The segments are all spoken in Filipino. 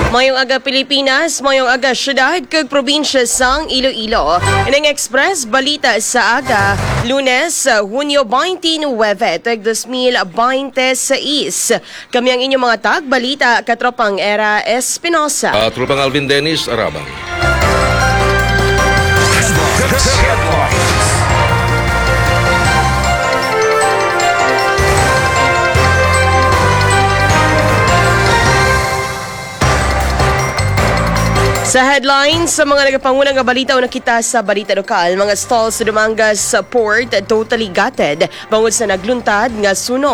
Mayong aga Pilipinas, mayong aga syudad kag probinsya sang Iloilo. Inang Express balita sa aga, Lunes, Hunyo 29, tag 2026. Kami ang inyong mga tag balita katropang Era Espinosa. Tropang Alvin Dennis Arabang. Sa headlines, sa mga nagapangunang balita o nakita sa balita lokal, mga stalls sa Dumangas Port totally gutted bangod sa nagluntad nga sunog.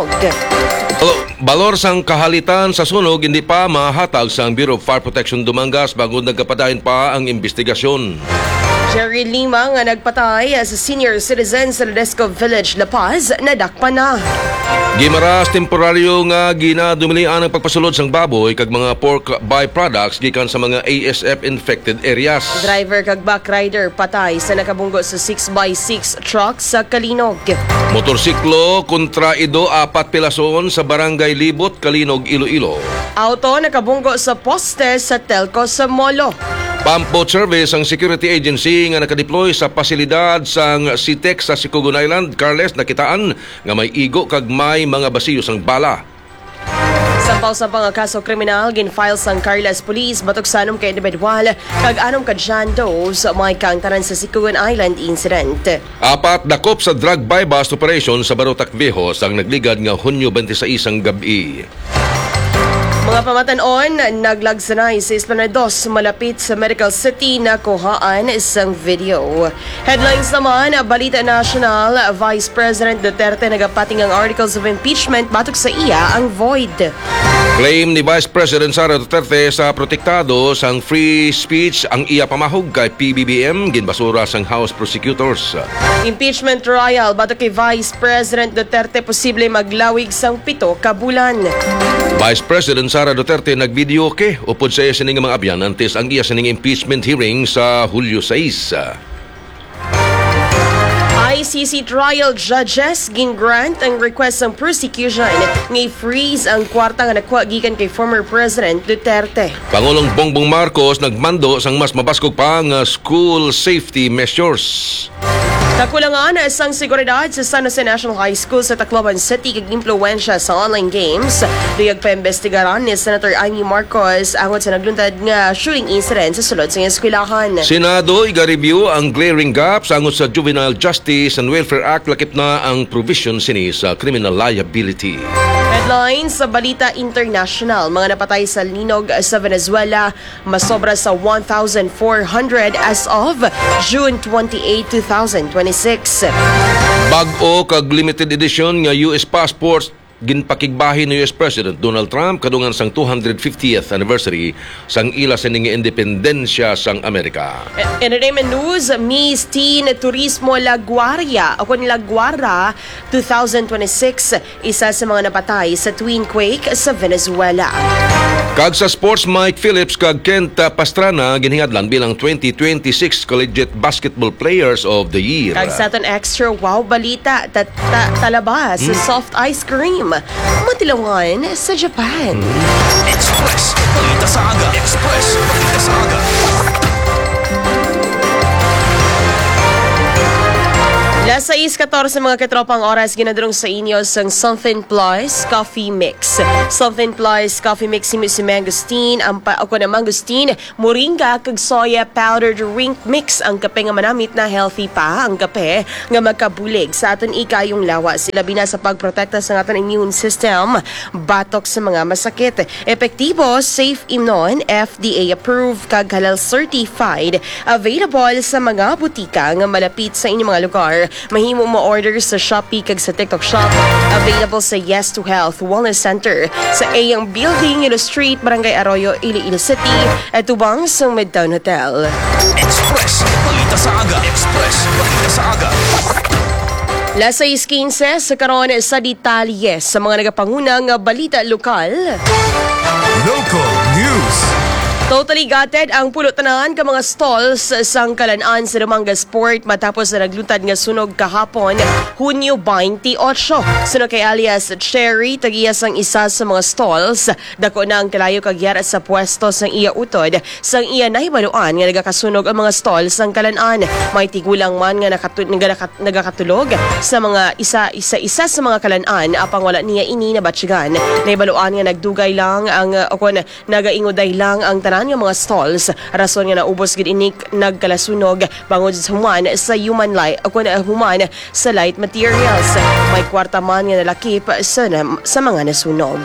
Balor sang kahalitan sa sunog hindi pa mahatag sa Bureau of Fire Protection Dumangas bago nagkapadayon pa ang investigasyon. Jerry Lima nga nagpatay sa senior citizen sa Ledesco Village, La Paz, nadakpan na. Gimaras temporaryo nga ginadumilian ang pagpasulod sang baboy kag mga pork byproducts gikan sa mga ASF infected areas. Driver kag backrider patay sa nakabunggo sa 6x6 truck sa Kalinog. Motorsiklo kontraido 4 pilason sa Barangay Libot, Kalinog, Iloilo. Auto nakabunggo sa poste sa Telco sa Molo. Pampot Service ang security agency nga nakadeploy sa pasilidad sang CITEC sa Sicogon Island, Carles, nakitaan nga may igo kag may mga basiyo sang bala. Sampaw sa mga kaso kriminal ginfile sang Carles Police batok sa anom ka individual kag anom ka John Doe sa may kangtaran sa Sicogon Island incident. 4 dakop sa drug buy-bust operation sa Barotac Viejos ang nagligad nga Hunyo 26 ang gabi. Mga pamatanon, naglagsanay sa Esplanados malapit sa Medical City na kuhaan isang video. Headlines naman, Balita National, Vice President Duterte nagapating ang articles of impeachment batok sa iya ang void. Claim ni Vice President Sara Duterte sa protektado sang free speech ang iya pamahog kay PBBM ginbasura sang House Prosecutors. Impeachment trial batok kay Vice President Duterte posible maglawig sang 7 ka bulan. Vice President Sara Duterte nagvideoke upod sa iya sining mga abyan antes ang iya sining impeachment hearing sa Hulyo 6. ICC trial judges gingrant ang request ng prosecution nga freeze ang kwarta nga nakuha gikan kay former President Duterte. Pangulong Bongbong Marcos nagmando sang mas mabaskog pa nga school safety measures. Kakulangan sang seguridad sa San Jose National High School sa Tacloban City kag impluwensya sa online games. Duyag pa imbestigaran ni Senator Amy Marcos angot sa nagluntad nga shooting incident sa sulod sa eskwelahan. Senado iga-review ang glaring gaps angot sa Juvenile Justice and Welfare Act lakip na ang provision sini sa criminal liability. Headlines sa Balita International, mga napatay sa linog sa Venezuela, masobra sa 1,400 as of June 28, 2026. Bag-o kag limited edition nga US passports ginpakigbahi ni US President Donald Trump kadungan sang 250th anniversary sang ila sining independensya sang Amerika. Entertainment news, Miss Teen Turismo La Guardia o La Guarra 2026, isa sa mga napatay sa twin quake sa Venezuela. Kag sa sports, Mike Phillips kag Kent Pastrana ginhingadlan bilang 2026 Collegiate Basketball Players of the Year. Kag sa aton extra wow balita, talabas sa soft ice cream. Matilawan sa Japan. Express, balita sa aga. Express, balita sa aga. Las 6:14 mga katropang oras ginadrong sa inyo sang Something Plus Coffee Mix. Something Plus Coffee Mix si mangosteen, ako na mangosteen, moringa kag soya powdered drink mix. Ang kape nga manamit na healthy pa ang kape nga magkabulig sa aton ikayong lawas. Ilabi na sa pagprotekta sa aton immune system batok sa mga masakit. Epektibo, safe imnon, FDA approved kag halal certified. Available sa mga butika nga malapit sa inyong mga lugar. Mahimo mo order sa Shopee kag sa TikTok Shop. Available sa Yes to Health Wellness Center sa Ayang Building, Ilo Street, Barangay Arroyo, Iloilo City at tubang sa Midtown Hotel. Express, balita sa aga. Express, balita sa aga. Las 6:15 sa karon sa detalye sa mga nagapangunang balita lokal. Local news. Totally gutted ang pulutanan ka mga stalls sang Kalan-an sa Dumangas Port matapos na naglutad nga sunog kahapon Hunyo 28. Sunog kay alias Cherry, tagiya sang isa sa mga stalls. Dako na ang kalayo kagyara sa pwesto sang iya utod. Sang iya nahibaluan nga nagakasunog ang mga stalls sang Kalan-an. May tigulang man nga nagakatulog sa mga isa sa mga Kalan-an apang wala niya ini na batsyagan. Nahibaluan nga nagdugay lang ang nagaingoday lang ang tanan nga mga stalls. Rason nga naubos gid inik nagkalasunog bangod sa human sa human sa light materials. May kwarta man nga nalakip sa mga nasunog.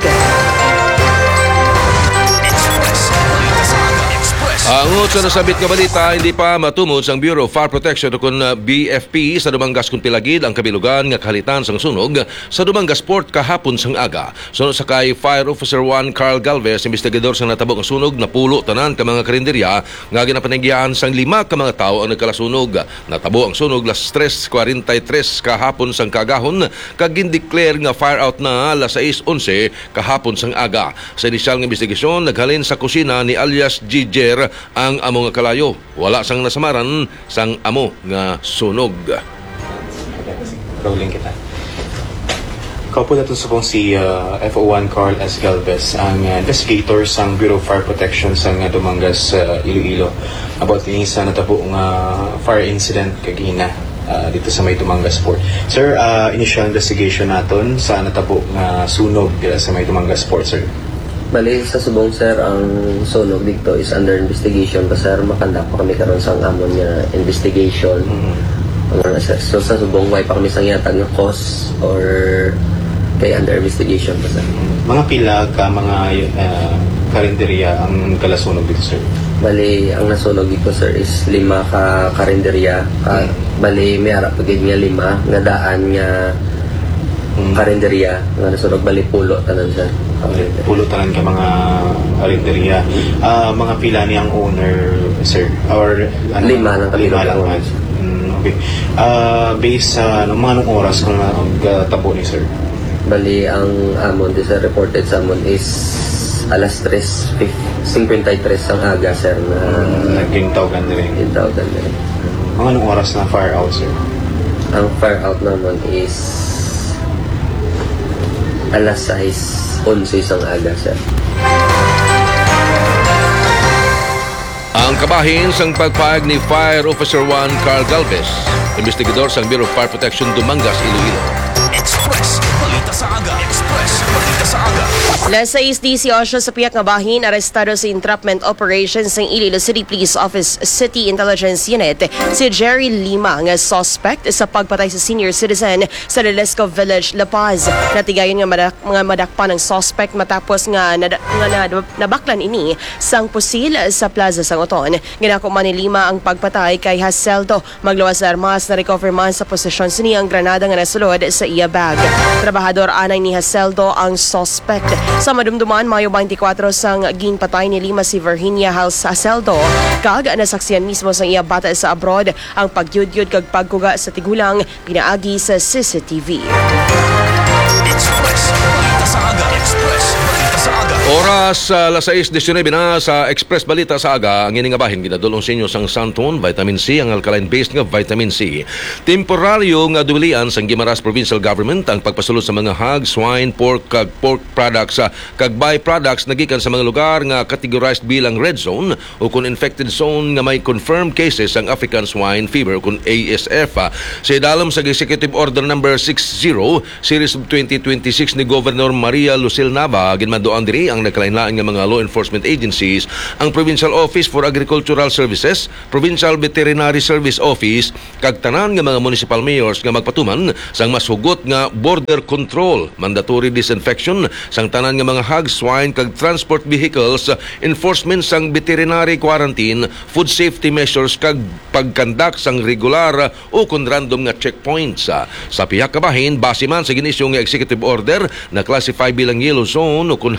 Ang sa nasabit nga balita, hindi pa matumod sang Bureau of Fire Protection o BFP sa Dumangas kung pilagid ang kabilugan nga kahalitan sang sunog sa Dumangas Port kahapon sang aga. Sunod sa kay Fire Officer 1 Carl Galvez, investigador sang natabo ang sunog, napulo tanan ka mga karinderya nga ginapanagiyaan sang 5 ka mga tao ang nagkalasunog. Natabo ang sunog las 3:43 kahapon sang kagahon kag gindeclare nga fire out na alas 6:11 kahapon sang aga. Sa inisyal nga investigasyon, naghalin sa kusina ni alias Giger ang amo nga kalayo. Wala sang nasamaran sang amo nga sunog. Rolling kita. Kaupo na ito sa pong si FO1 Carl S. Galvez, ang investigator sang Bureau of Fire Protection sang Dumangas, Iloilo, about ini sa natabo nga fire incident kagina dito sa may Dumangas Port. Sir, initial investigation naton sa natabo nga sunog dito sa may Dumangas Port, sir. Bali sa subong sir, ang sunog dito is under investigation pa sir. Makanda pa kami karon sang amon nga investigation. So sa subong way pa kami sang yatag nga cause or kay under investigation pa sir. Mga pila ka mga karinderya ang kalasunog dito, sir? Bali ang nasunog dito sir is 5 ka karinderya. Bali may ara pagid nga 5 nga daan nga karinderya nga nasunog. Bali pulo tanan sir. Pulo tanan ka mga karinderya. Mga pila ni ang owner, sir? Or 5 lang kami lang. Okay. Based sa mga oras kung tabo ni sir? Bali ang amon di sir reported sa amon is alas 3:53 ang aga sir na naging tawagan din. Mga oras na fire out, sir? Ang fire out naman is alas 6:11 ang aga sir. Ang kabahin sang pagpahayag ni Fire Officer 1 Carl Galvez, investigador sang Bureau of Fire Protection Dumangas, Iloilo. Express, balita sa aga. Express, balita sa aga. Alas 6:18 sa piyak nga bahin, arestado sa entrapment operations ng Iloilo City Police Office City Intelligence Unit si Jerry Lima nga suspect sa pagpatay sa senior citizen sa Lelesco Village, La Paz. Natigayon nga madakpan ng suspect matapos nga nabaklan ini sang pusil sa Plaza Sang Oton. Ginako man ni Lima ang pagpatay kay Haseldo. Magluwas sa armas na recover man sa posisyon siniyang granada nga nasulod sa iya bag. Trabahador anay ni Haseldo ang suspect. Sa madumduman, Mayo 24 sang ginpatay ni Lima si Virginia Haseldo. Kag nasaksiyan mismo sang iya bata sa abroad ang pagyudyod kag pagkuga sa tigulang pinaagi sa CCTV. Express, balita sa aga. Express, balita sa aga. Oras alas 6:19 na sa Express Balita sa Aga. Ang ining abahin ginadulong sa inyo sang Santon, vitamin C, ang alkaline-based nga vitamin C. Temporaryo nga duwilian sang Guimaras Provincial Government ang pagpasulod sa mga hog, swine, pork, kag pork products kag byproducts nagikan sa mga lugar nga categorized bilang red zone o kung infected zone nga may confirmed cases ang African Swine Fever o kung ASF. Sa idalom sa Executive Order number 60 Series of 2026 ni Governor Maria Lucille Nava, ginmandoan diri ang nagkalain-lain nga mga law enforcement agencies, ang Provincial Office for Agricultural Services, Provincial Veterinary Service Office, kag tanan nga mga municipal mayors nga magpatuman sang mas hugot nga border control, mandatory disinfection sang tanan nga mga hog, swine, kag transport vehicles, enforcement sang veterinary quarantine, food safety measures, kag pagkandak sang regular o kung random nga checkpoints. Sa pihak kabahin, base man sa ginisyo nga executive order na classify bilang yellow zone o kung high risk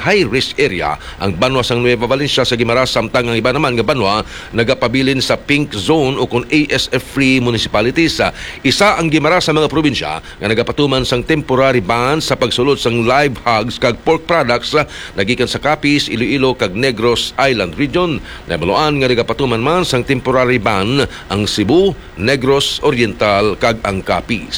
Fish Area ang banwa sang Nueva Valencia sa Guimaras, samtang ang iba naman nga banwa nagapabilin sa Pink Zone o kung ASF-free municipalities. Isa ang Guimaras sa mga probinsya nga nagapatuman sang temporary ban sa pagsulod sang live hogs kag pork products nagikan sa Capiz, Iloilo kag Negros Island Region. Nabaluan nga nagapatuman man sang temporary ban ang Cebu, Negros Oriental kag ang Capiz.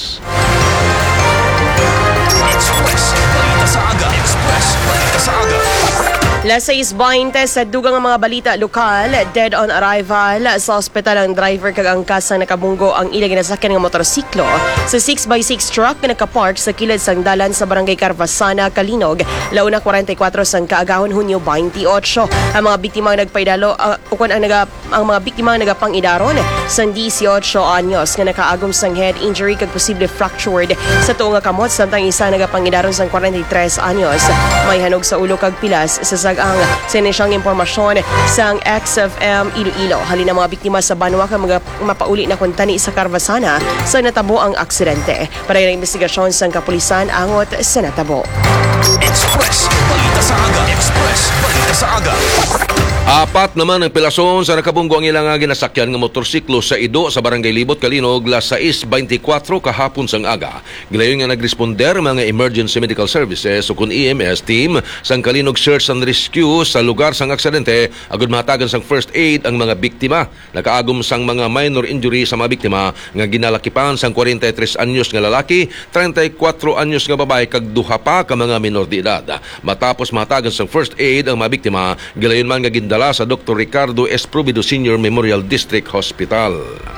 Express, balita sa aga. Express, balita sa aga. Las 6:20 sa dugang mga balita lokal, dead on arrival sa ospital ang driver kag angkas ang nakabunggo ang ilang ginasakyan nga motorsiklo sa 6x6 truck na nakapark sa kilid sang dalan sa barangay Carvasana, Kalinog, launa 44 sang kaagahon Hunyo 28. Ang mga biktima ang nagpaidalo ang mga biktima ang nagapangidaron sang 18 anyos nga nakaagom sang head injury kag posible fractured sa tuong nga kamot, samtang isa nagapangidaron sang 43 anyos may hanog sa ulo kag pilas sa ang sinisyang impormasyon sang XFM Iloilo. Halin ang mga biktima sa banwa kang mapauli na kuntani sa Carvasana sa natabo ang aksidente. Para yung investigasyon sang kapulisan angot sa natabo. Express, balita sa aga. Express, balita sa aga. Apat naman ang pilason sa nakabunggo ang ilang ginasakyan ng motorsiklo sa Ido sa Barangay Libot, Kalinog, las 6:24 kahapon sang aga. Gilayon nga nagresponder mga Emergency Medical Services o kun EMS team sang Kalinog Search and Rescue sa lugar sang aksidente agud mahatagan sang first aid ang mga biktima. Nakaagom sang mga minor injury sa mga biktima nga ginalakipan sang 43 anyos nga lalaki, 34 anyos nga babae kag duha pa ka mga minor de edad. Matapos mahatagan sang first aid ang mga biktima, gilayon man nga dala sa Dr. Ricardo S. Provido Senior Memorial District Hospital.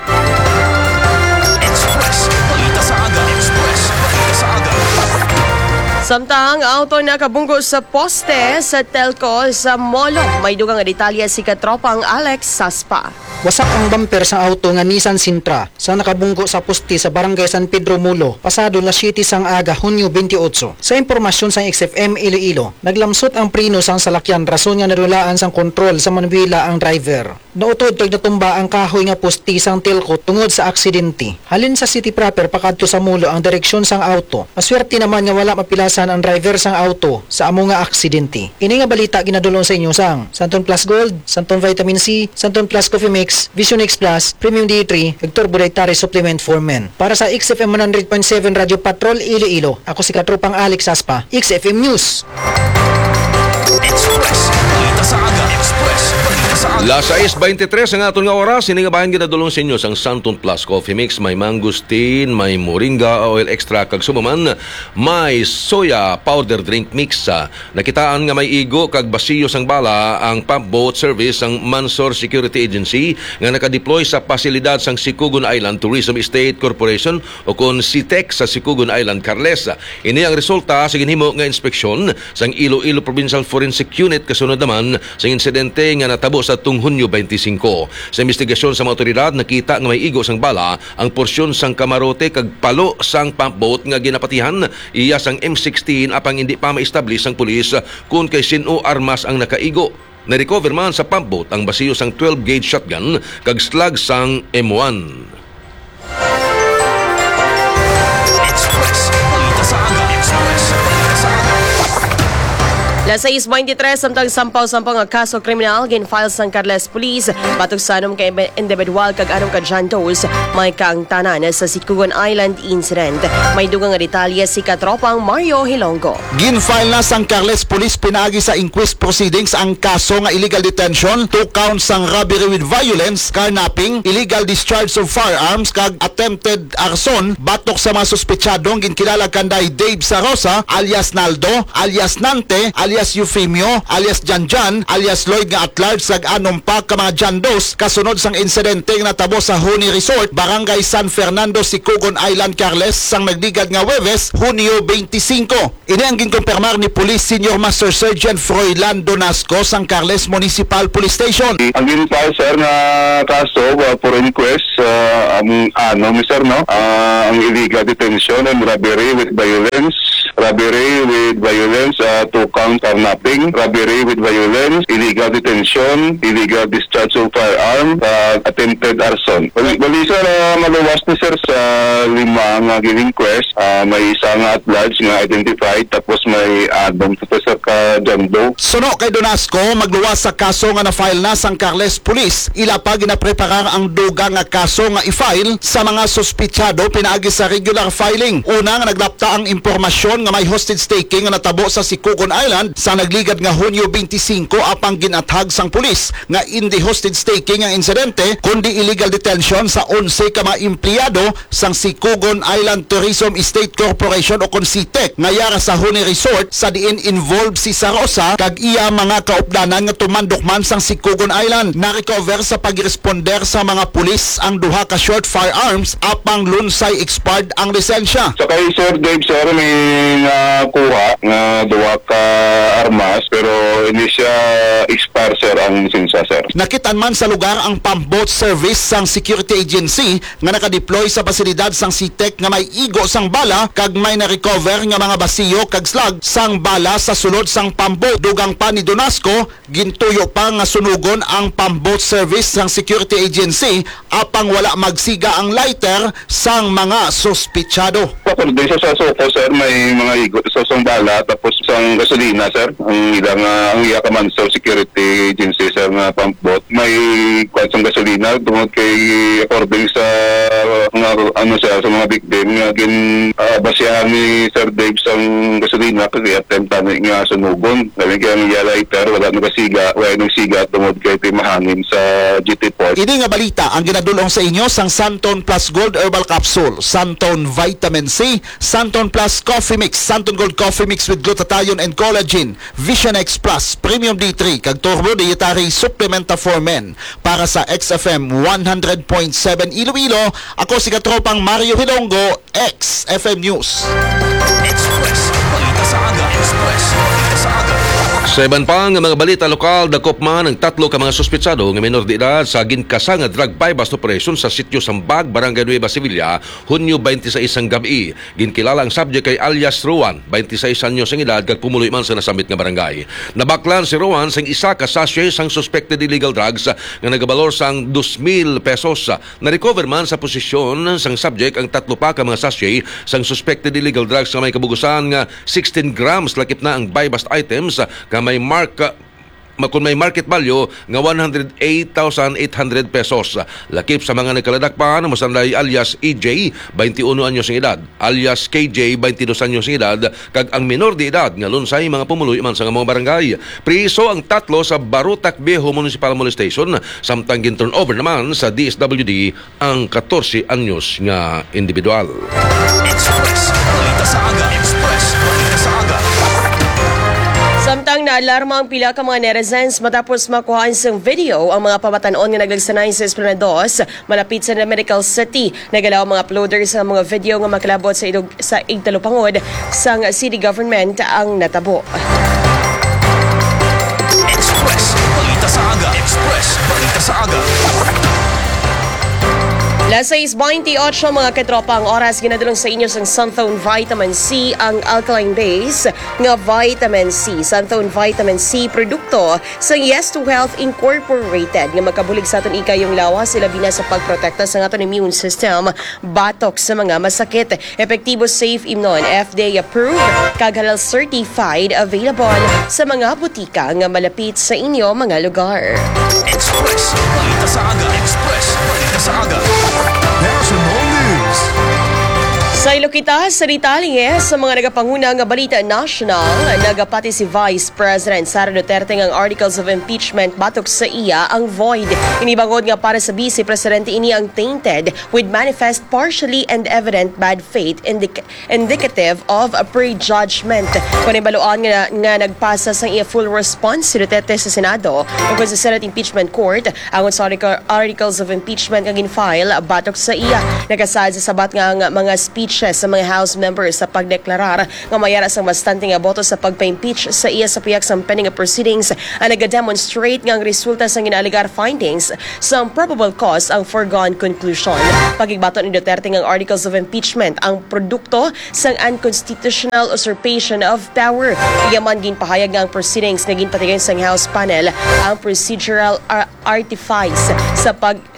Express, balita sa aga. Express, balita sa aga. Samtang auto na kabunggo sa poste sa Telco sa Molo. May dugang nga detalye si katropang Alex Saspa. Wasak ang bumper sa auto nga Nissan Sintra sa nakabunggo sa poste sa Barangay San Pedro Mulo, pasado las 7 sang aga, Hunyo 28. Sa impormasyon sa XFM Iloilo, naglamsot ang preno sang salakyan rason nga narulaan sang kontrol sa manubila ang driver. Nautod kag natumba ang kahoy nga poste sang Telco tungod sa aksidente. Halin sa city proper pakadto sa Mulo ang direksyon sang auto. Maswerte naman nga wala mapilasan ang driver sang auto sa amo nga aksidente. Ini nga balita ginadulong sa inyo sang Santon Plus Gold, Santon Vitamin C, Santon Plus Coffee Mix, Vision X Plus, Premium D3, ug Turbo Dietary Supplement for Men. Para sa XFM 100.7 Radio Patrol Iloilo, ako si katropang Alex Saspa, XFM News. Express, balita sa aga. Express, balita sa aga. Las 6:23 ang aton nga oras, ini nga bahin ginadulong sa inyo sang Santon Plus Coffee Mix. May mangustin, may moringa oil extra kag sumaman, may soya powder drink mix. Nakitaan nga may igo kag basiyo sang bala ang pump boat service sang Mansor Security Agency nga nakadeploy sa pasilidad sang Sikugon Island Tourism Estate Corporation o kon SITEC sa Sikugon Island, Carles. Ini ang resulta sa ginhimo nga inspeksyon sang Iloilo Provincial Forensic Unit kasunod naman sa insidente nga natabo sa Hunyo 25. Sa investigasyon sa mga otoridad, nakita nga may igo sang bala ang porsyon sang kamarote kag palo sang pump boat nga ginapatihan. Iya sang M16 apang hindi pa ma-establish ang pulis kung kay sino armas ang nakaigo. Na-recover man sa pump boat ang basiyo sang 12-gauge shotgun kag slag sang M1. Express, balita sa aga. Express, balita sa aga. Las 6:23 samtang sampaw-sampaw nga kaso kriminal gin-file sang Carles Police batok sa anom ka individual kag anom ka John Does may kaangtanan sa Sikugon Island incident. May dugang nga detalye si katropang Mario Hilonggo. Gin-file na sang Carles Police pinaagi sa inquest proceedings ang kaso nga illegal detention, 2 counts sang robbery with violence, carnapping, illegal discharge of firearms kag attempted arson batok sa mga suspetsadong ginkilala kanday Dave Sarosa alias Naldo, alias Nante, alias Eufemio, alias Janjan, alias Lloyd nga at large sag anom pa ka mga Jandos kasunod sang insidente nga natabo sa Huni Resort, Barangay San Fernando, Sikugon Island, Carles sang nagdigad nga Huwebes, Hunyo 25. Ini ang ginkumpirmar ni Police Senior Master Sergeant Froilan Donasco sang Carles Municipal Police Station. Ang ginfile sir nga kaso for inquest ang illegal detention and robbery with violence, robbery with violence, 2 count carnapping, robbery with violence, illegal detention, illegal discharge of firearm, attempted arson. Bali sir, maluwas ni sir sa 5 nga inquest, may isa nga at large nga identified, tapos may add-on sa sir ka John Doe. Suno kay Donasco, magluwas sa kaso nga na-file na sang Carles Police. Ila pa ginapreparar ang duga nga kaso nga i-file sa mga suspitsado pinaagi sa regular filing. Una nga naglapta ang impormasyon nga may hostage taking nga natabo sa Sikugon Island sa nagligad nga Hunyo 25 apang ginathag sang pulis nga hindi hostage taking ang insidente kundi illegal detention sa 11 ka mga empleyado sang Sikugon Island Tourism Estate Corporation o KONSITEC nga yara sa Huni Resort sa diin involved si Sarosa kag iya mga kaupdanan nga tumandok man sang Sikugon Island. Na-recover sa pagresponder sa mga pulis ang duha ka short firearms apang lunsay expired ang lisensya. So kay Sir Dave sir, may nakuha nga duha ka armas pero hindi siya expire sir ang lisensya sir. Nakitan man sa lugar ang pump boat service sang security agency nga nakadeploy sa pasilidad sang CITEC nga may igo sang bala kag may na-recover nga mga basiyo kag slag sang bala sa sulod sang pump boat. Dugang pa ni Donasco, gintuyo pa nga sunugon ang pump boat service sang security agency apang wala magsiga ang lighter sang mga suspitsado. Pakorde sa Soko sir, may mga igo sa bala tapos sang gasolina sir. Ang ilang ang iya ka man sa security agency sir nga pump boat may kwatsang gasolina tungod kay according sa mga sa mga victim nga basihan ni Sir Dave sang gasolina kasi attempt nga sunugon. Dahil kaya ang iya lighter wala nagasiga, wala nagsiga tungod kay mahangin sa GT Port. Ini nga balita ang ginadulong sa inyo sang Santon Plus Gold Herbal Capsule, Santon Vitamin C, Santon Plus Coffee Mix, Santon Gold Coffee Mix with glutathione and collagen, Vision X Plus, Premium D3, kag Turbo Dietary Supplementa for Men. Para sa XFM 100.7 Iloilo, ako si Katropang Mario Hilongo, XFM News. Express. Balita sa aga. Express. Balita sa aga. Sa iban pa nga mga balita lokal, dakop man ang 3 ka mga suspitsado nga menor de edad sa ginkasa nga drug buy-bust operation sa sitio Sambag, Barangay Nueva Sevilla, Hunyo 26 ang gabi. Ginkilala ang subject kay alias Rowan, 26 anyos ang edad kag pumuloy man sa nasambit nga barangay. Nabaklan si Rowan sang isa ka sachet sang suspected illegal drugs nga nagabalor sang 2,000 pesos. Na-recover man sa posisyon sang subject ang 3 pa ka mga sachet sang suspected illegal drugs nga may kabugusan nga 16 grams lakip na ang buy-bust items nga may kung may market value nga 108,800 pesos. Lakip sa mga nagkaladakpan, masanday alias EJ, 21 anyos ng edad, alias KJ, 22 anyos ng edad, kag ang minor de edad nga lunsay mga pumuloy man sa mga barangay. Priso ang 3 sa Barutak Viejo Municipal Molestation, samtang ginturn over naman sa DSWD ang 14 anyos nga individual. Express. Balita sa aga. Express. Balita sa aga. Samtang naalarma ang pila ka mga netizens matapos makuhaan sang video ang mga pamatanon nga naglagsanay sa Esplanados malapit sa Medical City. Nagalaw mga uploaders sa mga video nga makalabot sa igtalupangod sang city government ang natabo. Express. Balita sa aga. Express. Balita sa aga. Las 6:28 mga katropa ang oras ginadulong sa inyo sang Santon Vitamin C ang alkaline base nga Vitamin C. Santon Vitamin C produkto sa Yes2 Health Incorporated nga makabulig sa aton ikayong lawas sila bina sa pagprotekta sa aton immune system batok sa mga masakit. Epektibo, safe imnon, FDA approved kag halal certified, available sa mga butika nga malapit sa inyo mga lugar. Express. Balita sa aga. Express. Balita sa aga. National News. Sa Ilokita, sa detalye sa mga nagapanguna nga balita national, nagapati si Vice President Sara Duterte ng articles of impeachment batok sa iya ang void. Inibangod nga para sa Vice Presidente ini ang tainted with manifest partially and evident bad faith indicative of a prejudgment. Kung ibaluan nga nagpasa sa iya full response si Duterte sa Senado o sa Senate Impeachment Court, ang articles of impeachment nga ginfile batok sa iya. Nakasad sa sabat nga ang mga speech speeches sa mga House members sa pagdeklarar nga mayara sang bastante nga boto sa pagpa-impeach sa iya sa piyak sang pending proceedings ang nag-demonstrate nga ang resulta sa ginaligar findings sa probable cause ang foregone conclusion. Pagigbato ni Duterte ng articles of impeachment ang produkto sang unconstitutional usurpation of power. Iyaman ginpahayag nga ang proceedings nga ginpatigay sang House panel ang procedural artifice sa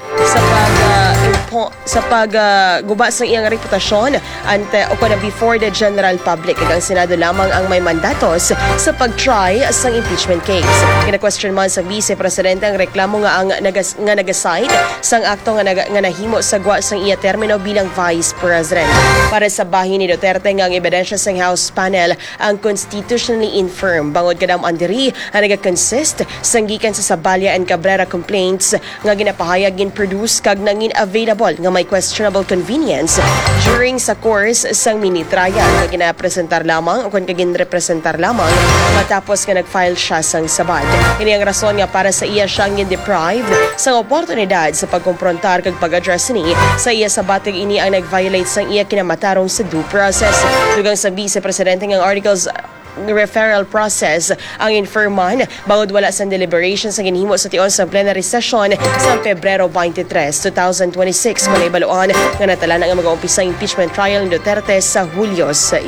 guba sa iyang reputasyon ante o kada before the general public kag ang Senado lamang ang may mandatos sa pag-try sa impeachment case. Kina-question man sa Vice Presidente ang reklamo nga ang nagasite sang akto nga nahimo sa gwa sang iya termino bilang Vice President. Para sa bahin ni Duterte nga ang ebidensya sang House panel ang constitutionally infirm bangod kadam andiri ang naga-consist sang gikan sa Sabalya and Cabrera complaints nga ginapahayag gin-produce kag nangin available nga may questionable convenience during sa course sang mini trial nga ginapresentar lamang o kung ginrepresentar lamang matapos nga nag-file siya sang sabad. Ini ang rason nga para sa iya siyang deprived sang oportunidad sa pagkomprontar kag pag-address ni sa iya sabat kag ini ang nag-violate sang iya kinamatarong sa due process. Dugang sa Vice Presidente ng articles referral process ang infirman bangod wala sa deliberations sa ginhimo sa tion sa plenary session sa Pebrero 23, 2026 kung ibaluan nga natala na nga mag-umpisa impeachment trial ni Duterte sa Hulyo 6.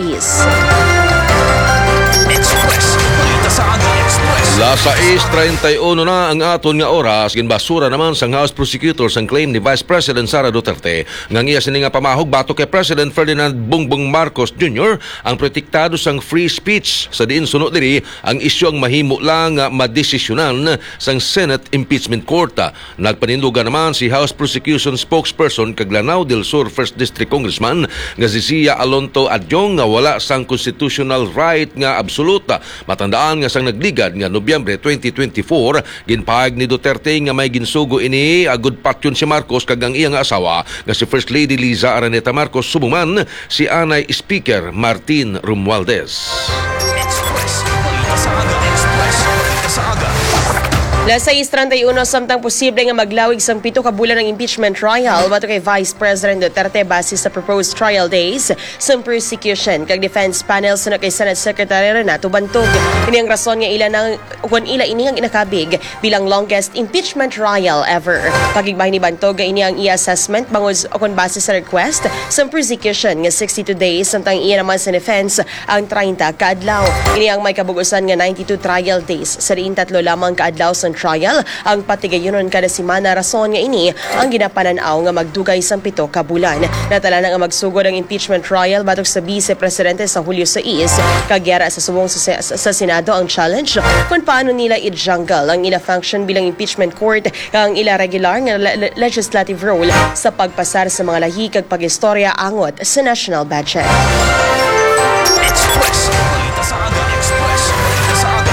Express. Balita sa Aga Express. Las 6:31 na ang aton nga oras, ginbasura naman sang House Prosecutors ang claim ni Vice President Sara Duterte nga iya sini nga pamahog bato kay President Ferdinand Bongbong Marcos Jr. ang protektado sang free speech sa diin sunod diri ang isyu ang mahimo lang nga madesisyonan sang Senate Impeachment Court. Nagpanindugan naman si House Prosecution spokesperson kag Lanao del Sur 1st District Congressman nga si Zia Alonto Adyong nga wala sang constitutional right nga absoluta. Matandaan nga sang nagligad nga Nobyembre 2024, ginpahayag ni Duterte nga may ginsugo ini agud patyon si Marcos kag ang iyang asawa nga si First Lady Liza Araneta Marcos sumuman si Anay Speaker Martin Romualdez. Express. Balita sa Aga Express. Balita sa Aga. Las 6:31 samtang posible nga maglawig sang 7 ka bulan ng impeachment trial bato kay Vice President Duterte base sa proposed trial days sa prosecution kag defense panel sunod kay Senate Secretary Renato Bantog. Kini ang rason nga ila ini ang inakabig bilang longest impeachment trial ever. Pagigbahin ni Bantog ini ang i-assessment bangod kon base sa request sa prosecution nga 62 days samtang iya naman sa defense ang 30 ka adlaw. Ini ang may kabugusan nga 92 trial days sa diin 3 lamang ka adlaw sa trial ang patigayonon kada semana rason nga ini ang ginapananaw nga magdugay sang 7 ka bulan. Natala na nga magsugod ang impeachment trial batok sa Vice Presidente sa Hulyo 6 kagyara sa subong sa Senado ang challenge kung paano nila i-jungle ang ila function bilang impeachment court ang ila regular nga legislative role sa pagpasar sa mga lahi kag pagistorya angot sa national budget. Express. Balita sa Aga Express. Balita sa Aga.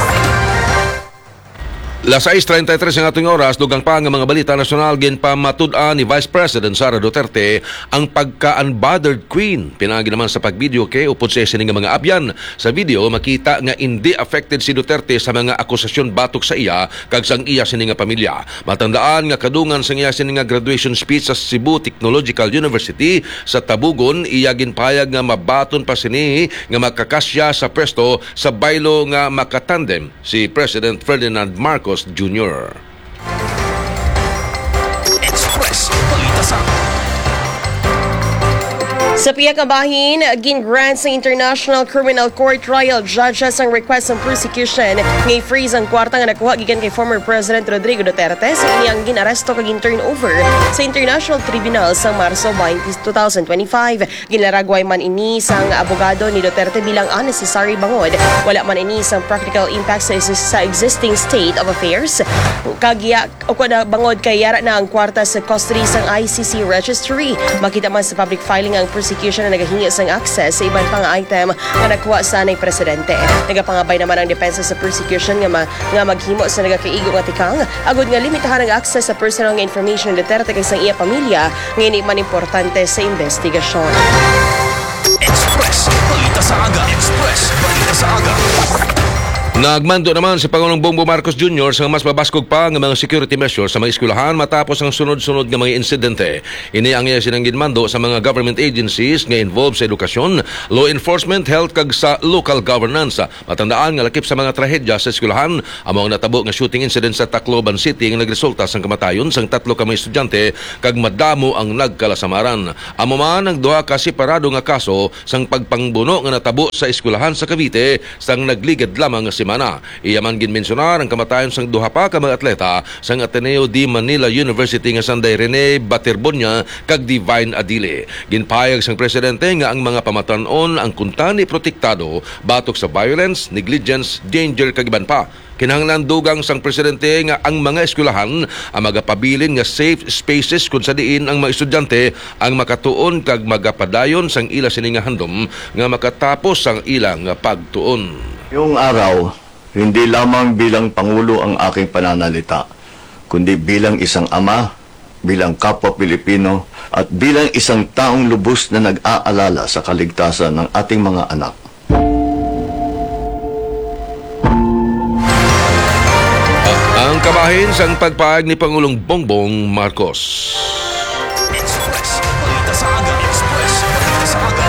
Las 6:33 ang ating oras, dugang pa ang mga balita nasyonal ginpamatud-an ni Vice President Sara Duterte ang pagka-unbothered queen. Pinagi naman sa pag-video kay upod sa sining mga abyan. Sa video makita nga hindi affected si Duterte sa mga akusasyon batok sa iya kag sang iya sining nga pamilya. Matandaan nga kadungan sang iya sining nga graduation speech sa Cebu Technological University sa Tabugon, iya ginpayag nga mabaton pa sini nga makakasya sa pwesto sa baylo nga makatandem si President Ferdinand Marcos Jr. Express. Balita sa Sa piyak nga bahin, gin-grant sa International Criminal Court trial judges ang request ng prosecution nga i-freeze ang kwarta nga nakuha gikan kay former President Rodrigo Duterte sa iniyang ginaresto kag turn over sa International Tribunal sa Marso 2025. Ginlaragway man ini sang abogado ni Duterte bilang unnecessary bangod. Wala man ini sang practical impact sa existing state of affairs. Kagya o kada bangod kay yara na ang kwarta sa custody sang ICC registry. Makita man sa public filing ang prosecution na nagahingi sang access sa ibang pang item nga nakuha sa anay presidente. Nagapangabay naman ang depensa sa prosecution nga maghimo sa nagakaigo nga tikang agud nga limitahan ang access sa personal nga information ni Duterte kay sang iya pamilya nga hindi man importante sa investigasyon. Express. Balita sa Aga Express. Balita sa Aga. Nagmando naman si Pangulong Bongbong Marcos Jr. sa mas mabaskog pa ng mga security measures sa mga eskwelahan matapos ang sunod-sunod ng mga insidente. Ini ang iya sinanggin mando sa mga government agencies nga involved sa edukasyon, law enforcement, health kag sa local governance. Matandaan nga lakip sa mga trahedya sa eskwelahan among natabo nga shooting incident sa Tacloban City nga nagresulta sa kamatayon sang 3 ka mga estudyante kag madamo ang nagkalasamaran. Amo man ang duha ka separado nga kaso sang pagpangbuno nga natabo sa eskwelahan sa Cavite sang nagligid lamang nga semana. Iyaman ginmensionar ang kamatayon sang duha pa ka mga atleta sang Ateneo de Manila University nga Sanday Rene Baterbonia kag Divine Adile. Ginpayag sang presidente nga ang mga pamatanon ang kuntani protektado batok sa violence, negligence, danger kag iban pa. Kinahanglan dugang sang presidente nga ang mga eskwelahan ang magapabilin nga safe spaces kung sa diin ang mga estudyante ang makatuon kag magapadayon sang ila sini nga handom nga makatapos sang ilang pagtuon. Yung araw, hindi lamang bilang Pangulo ang aking pananalita, kundi bilang isang ama, bilang kapwa Pilipino, at bilang isang taong lubos na nag-aalala sa kaligtasan ng ating mga anak. Ang kabahin sang pagpahayag ni Pangulong Bongbong Marcos. Express. Balita sa aga. Express. Balita sa aga.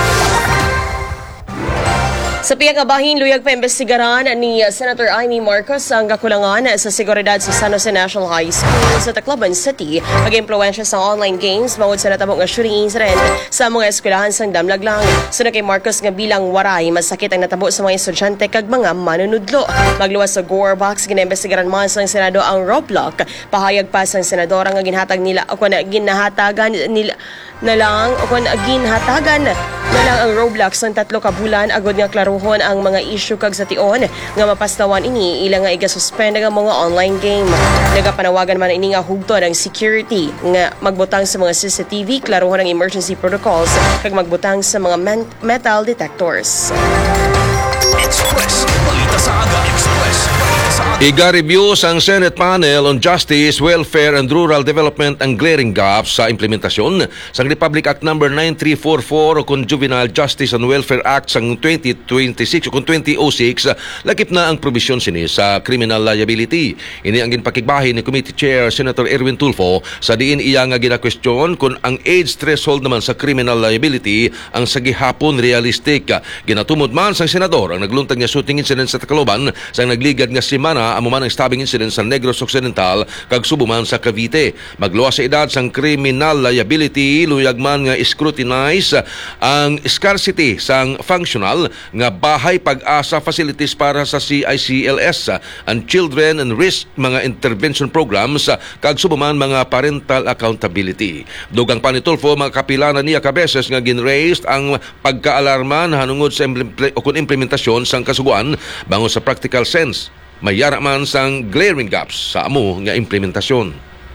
Sa piyakabahin, luyag pa imbestigaran ni Senator Amy Marcos ang kakulangan sa seguridad sa San Jose National High School sa Tacloban City pag-impluensya sa online games bangod sa natabong nga shooting incident sa mga eskwelahan sang Damlaglang. Sunod kay Marcos nga bilang waray, masakit ang natabo sa mga estudyante kag mga manunudlo. Magluwas sa Gore Box, ginaimbestigaran man sang Senado ang roadblock. Pahayag pa sang senadora nga ginhatag nila o kung ginahatagan nila na lang o kung ginhatagan na lang ang roadblocks ng 3 ka bulan agod nga klaruhon ang mga issue kag sa tion nga mapastawan ini ilang nga igasuspend ang mga online game. Nagapanawagan man ini nga hugton ang security nga magbutang sa mga CCTV, klaruhon ang emergency protocols kag magbutang sa mga metal detectors. Express. Balita sa aga. Express. Balita sa aga. Iga-review sang Senate Panel on Justice, Welfare and Rural Development ang glaring gaps sa implementasyon sang Republic Act No. 9344 o kung Juvenile Justice and Welfare Act sang 2026 o kung 2006 lakip na ang probisyon sini sa criminal liability. Ini ang ginpakigbahin ni Committee Chair Senator Erwin Tulfo sa diin iya nga gina-question kung ang age threshold naman sa criminal liability ang sa gihapon realistic. Ginatumod man sang senador ang nagluntag nga shooting incident sa Tacloban sang nagligad nga semana amo man ang stabbing incident sa Negros Occidental kag Subuman sa Cavite. Magluwas sa edad sang criminal liability, luyag man nga scrutinize ang scarcity sang functional nga bahay pag-asa facilities para sa CICLS and children and risk mga intervention programs kag Subuman mga parental accountability. Dugang pa ni Tulfo mga kapilanan niya kabeses nga ginraised ang pagkaalarma hanungod sa implementasyon sang kasuguan bangon sa practical sense. Mayara man sang glaring gaps sa amo nga implementasyon.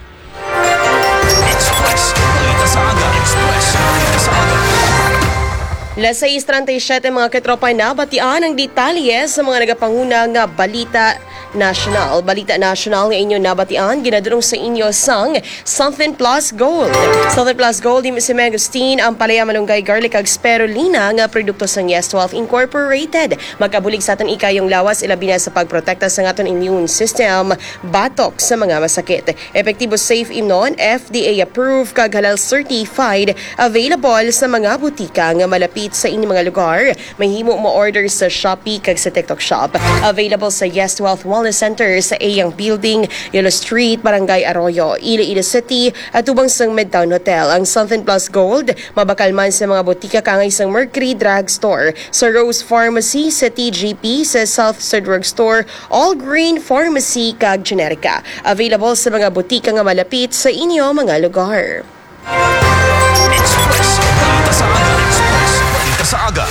Express. Balita sa aga. Express. Balita sa aga. Las 6:37 mga katropa na batian ang detalye sa mga nagapanguna nga Balita National. Balita National nga inyo nabatian, ginadurong sa inyo sang Something Plus Gold. Something Plus Gold, di si Megustin, ang palaya malunggay garlic ag spirulina nga produkto sang Yes 12 Incorporated. Magkabulig sa aton ikayong lawas, ilabi na sa pagprotekta sa aton immune system, batok sa mga masakit. Epektibo, safe imnon, FDA approved kag halal certified, available sa mga butika nga malapit sa inyong mga lugar. Mahimo mo order sa Shopee kag sa TikTok Shop. Available sa Yes 12 Wellness Center sa Ayang Building, Yellow Street, Barangay Arroyo, Iloilo City at tubang sang Midtown Hotel. Ang Something Plus Gold mabakal man sa mga butika kangay sang Mercury Drug Store, sa Rose Pharmacy, sa TGP, sa South Drug Store, All Green Pharmacy kag Generica. Available sa mga butika nga malapit sa inyo mga lugar. Express. Balita sa aga. Express. Balita sa aga.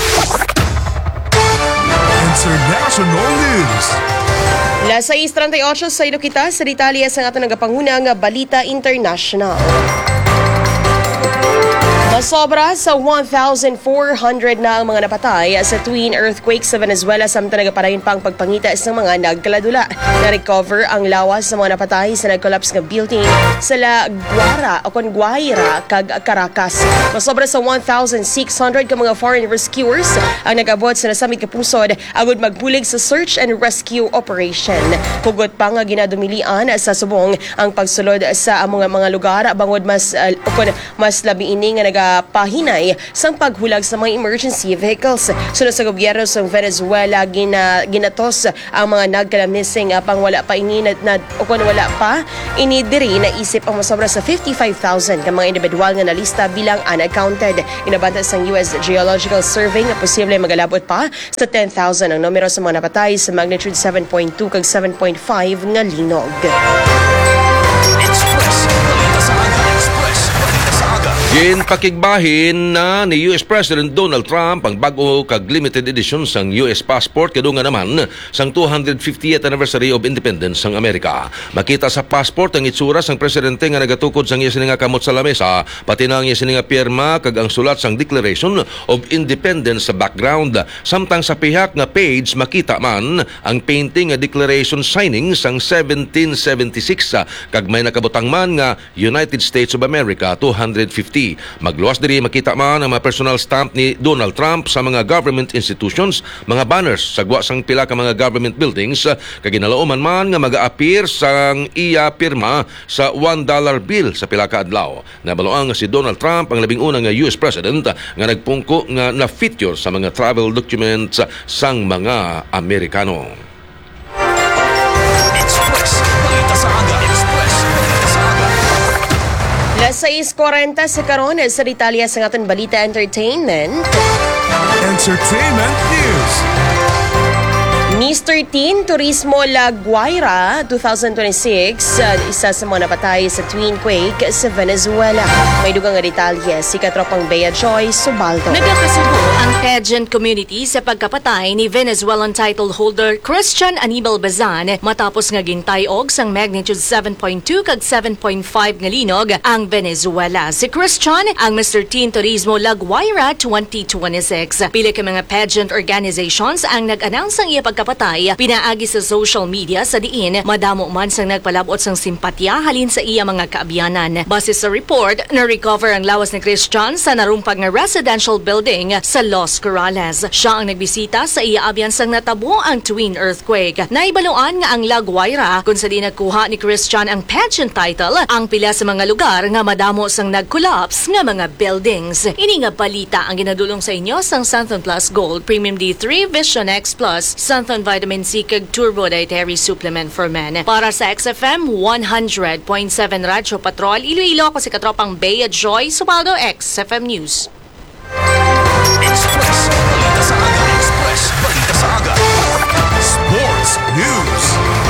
International News. Las 6:38 sa Ilokita, sa detalye sa aton nagapanguna nga Balita International. Masobra sa 1,400 na ang mga napatay sa twin earthquake sa Venezuela samtang nagapadayon pa ang pagpangita sa mga nagkaladula. Na-recover ang lawas sa mga napatay sa nag-collapse nga building sa La Guaira, kag Caracas. Masobra sa 1,600 ka mga foreign rescuers ang nag-abot sa nasamit kapungsod agud magbulig sa search and rescue operation. Hugot pa nga ginadumilian sa subong ang pagsulod sa mga lugar bangod mas labi ini nga nagapahinay sang paghulag sa mga emergency vehicles. Sunod sa gobyerno sa Venezuela, ginatos ang mga nagkalamising pang wala pa ini wala pa ini diri naisip ang masobra sa 55,000 ka mga individual nga nalista bilang unaccounted. Inabanta sa US Geological Survey na posible magalabot pa sa 10,000 ang numero sa mga napatay sa magnitude 7.2 kag 7.5 nga linog. Ginpakigbahin na ni US President Donald Trump ang bago kag limited edition sang US passport kadungan naman sang 250th anniversary of independence sang Amerika. Makita sa passport ang itsura sang presidente nga nagatukod sang iya sininga kamot sa lamesa, pati na ang iya sininga pirma kag ang sulat sang Declaration of Independence sa background. Samtang sa pihak nga page makita man ang painting nga declaration signing sang 1776 kag may nakabutang man nga United States of America 250. Magluwas diri makita man ang mga personal stamp ni Donald Trump sa mga government institutions, mga banners sa gwa sang pila ka mga government buildings kag ginalauman man nga mag-a-appear sang iya pirma sa $1 bill sa pila ka adlaw. Nabaluan nga si Donald Trump ang labing unang nga US president nga nagpungko nga na-feature sa mga travel documents sang mga Amerikano. Alas 6:40 sa karon sa detalye sa aton balita entertainment. Entertainment News. Mr. Teen Turismo La Guaira 2026, isa sa mga napatay sa twin quake sa Venezuela. May dugang nga detalye si katropang Bea Joy Subaldo. Nagkakasubo ang pageant community sa pagkapatay ni Venezuelan title holder Christian Anibal Bazan matapos nga gintayog sang magnitude 7.2 kag 7.5 nga linog ang Venezuela. Si Christian ang Mr. Teen Turismo La Guaira 2026. Pili ka mga pageant organizations ang nag-announce ang iya pagkapatay pinaagi sa social media sa diin madamo man sang nagpalabot sang simpatya halin sa iya mga kaabyanan. Base sa report, na-recover ang lawas ni Christian sa narumpag nga residential building sa Los Corrales. Siya ang nagbisita sa iya abyan sang natabo ang twin earthquake. Naibaluan nga ang La Guaira kung sa di nagkuha ni Christian ang pageant title ang pila sa mga lugar nga madamo sang nag-collapse nga mga buildings. Ini nga balita ang ginadulong sa inyo sang Santhon Plus Gold Premium D3 Vision X Plus Santhon Vitamin C kag Turbo Dietary Supplement for Men. Para sa XFM 100.7 Radyo Patrol, Iloilo, ako si katropang Bea Joy Subaldo, XFM News. Express. Balita sa aga. Express. Balita sa aga. Sports News.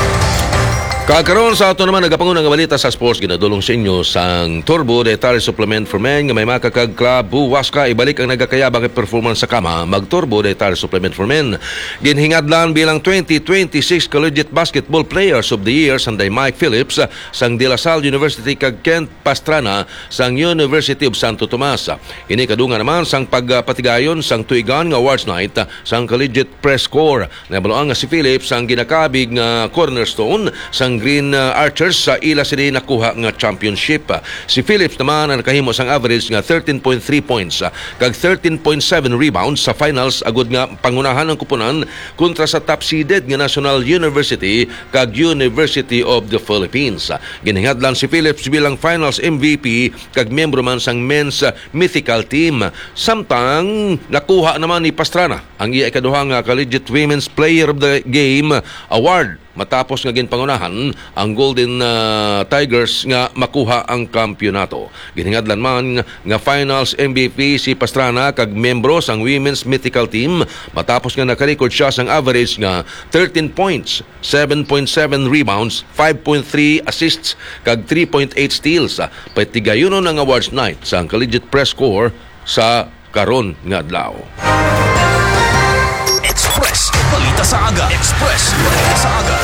Kakaroon sa ato naman nagapangun nga balita sa sports ginadulong sa inyo sang Turbo Dietary Supplement for Men nga may makakag club buwas ka ibalik ang nagakayabang performance sa kama mag Turbo Dietary Supplement for Men. Ginhingadlan bilang 2026 Collegiate Basketball Players of the Year sanday Mike Phillips sang De La Salle University kag Kent Pastrana sang University of Santo Tomas. Ini kadungan naman sang pagpatigayon sang tuigan nga awards night sang Collegiate Press Corps. Nabaluan nga si Phillips ang ginakabig nga cornerstone sang Green Archers sa ila sila nakuha nga championship. Si Phillips naman ang nakahimo sang average nga 13.3 points kag 13.7 rebounds sa finals agud nga pangunahan ng kupunan kontra sa top seeded nga National University kag University of the Philippines. Ginhadlan si Phillips bilang finals MVP kag miyembro man sang men's mythical team. Samtang nakuha naman ni Pastrana ang iya ikaduha nga Collegiate Women's Player of the Game award matapos nga ginpangunahan ang Golden Tigers nga makuha ang kampyonato. Ginhingadlan man nga finals MVP si Pastrana kag membro sang women's mythical team matapos nga nakarecord siya sang average nga 13 points, 7.7 rebounds, 5.3 assists kag 3.8 steals. Patigayonon ang awards night sa Collegiate Press Corps sa karon nga adlaw.